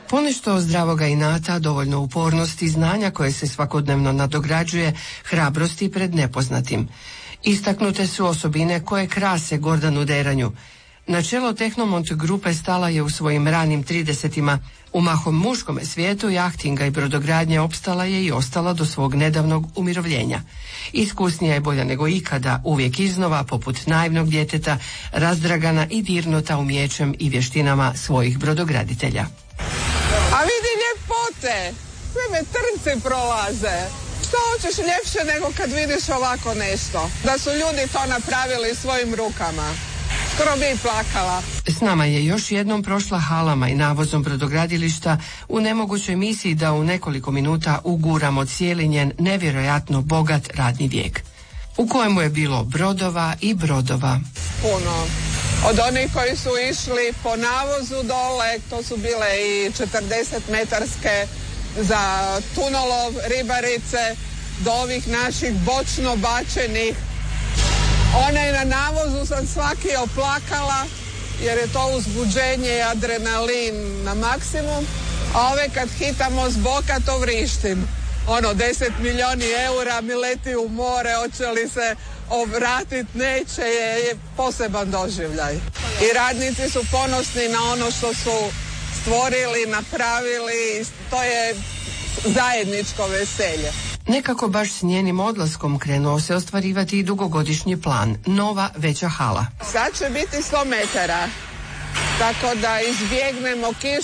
Ponešto zdravoga inata, dovoljno upornosti i znanja koje se svakodnevno nadograđuje, hrabrosti pred nepoznatim. Istaknute su osobine koje krase Gordanu Deranju. Na čelo Tehnomont grupe stala je u svojim ranim 30-ima. U mahom muškome svijetu jahtinga i brodogradnje opstala je i ostala do svog nedavnog umirovljenja. Iskusnija je bolja nego ikada, uvijek iznova, poput naivnog djeteta, razdragana i dirnuta umijećem i vještinama svojih brodograditelja. A vidi ljepote, sve me trnci prolaze. Što hoćeš ljepše nego kad vidiš ovako nešto? Da su ljudi to napravili svojim rukama. Skoro bi plakala. S nama je još jednom prošla halama i navozom brodogradilišta u nemogućoj misiji da u nekoliko minuta uguramo cijeli njen nevjerojatno bogat radni vijek, u kojemu je bilo brodova i brodova. Puno. Od onih koji su išli po navozu dole, to su bile i 40-metarske za tunolov, ribarice, do ovih naših bočno bačenih. One na navozu sam svaki oplakala, jer je to uzbuđenje i adrenalin na maksimum, a ove kad hitamo s boka to vrištim. 10 milijuni eura mi leti u more, hoće li se vratit, neće, je poseban doživljaj. I radnici su ponosni na ono što su stvorili, napravili, to je zajedničko veselje. Nekako baš s njenim odlaskom krenuo se ostvarivati i dugogodišnji plan, nova veća hala. Sad će biti 100 metara, tako da izbjegnemo kišu